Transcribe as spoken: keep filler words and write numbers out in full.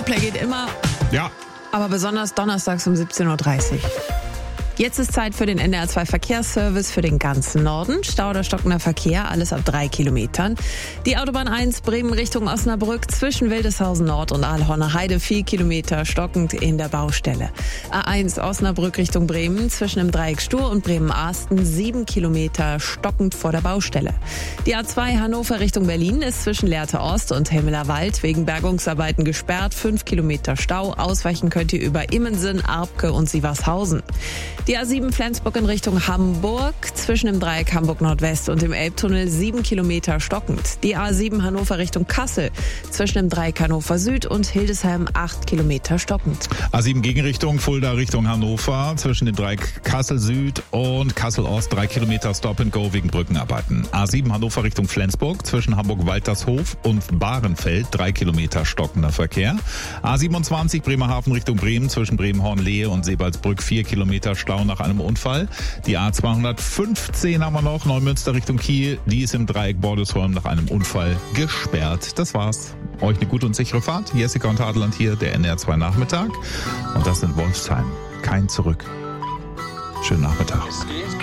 Powerplay geht immer, Ja. aber besonders donnerstags um siebzehn Uhr dreißig. Jetzt ist Zeit für den N D R zwei Verkehrsservice für den ganzen Norden. Stau oder stockender Verkehr, alles ab drei Kilometern. Die Autobahn eins Bremen Richtung Osnabrück zwischen Wildeshausen Nord und Aalhorner Heide vier Kilometer stockend in der Baustelle. A eins Osnabrück Richtung Bremen zwischen dem Dreieck Stur und Bremen-Arsten sieben Kilometer stockend vor der Baustelle. Die A zwei Hannover Richtung Berlin ist zwischen Lehrte Ost und Helmeler Wald wegen Bergungsarbeiten gesperrt. fünf Kilometer Stau. Ausweichen könnt ihr über Immensen, Arbke und Sievershausen. Die A sieben Flensburg in Richtung Hamburg zwischen dem Dreieck Hamburg Nordwest und dem Elbtunnel sieben Kilometer stockend. Die A sieben Hannover Richtung Kassel zwischen dem Dreieck Hannover Süd und Hildesheim acht Kilometer stockend. A sieben Gegenrichtung, Fulda Richtung Hannover zwischen dem Dreieck Kassel Süd und Kassel Ost drei Kilometer Stop and Go wegen Brückenarbeiten. A sieben Hannover Richtung Flensburg zwischen Hamburg-Waltershof und Bahrenfeld drei Kilometer stockender Verkehr. A siebenundzwanzig Bremerhaven Richtung Bremen zwischen Bremen-Hornlehe und Sebalsbrück vier Kilometer Stau nach einem Unfall. Die A zweihundertfünfzehn haben wir noch, Neumünster Richtung Kiel. Die ist im Dreieck Bordesholm nach einem Unfall gesperrt. Das war's. Euch eine gute und sichere Fahrt. Jessica und Hadeland hier, der N D R zwei Nachmittag. Und das in Wolfsheim. Kein Zurück. Schönen Nachmittag.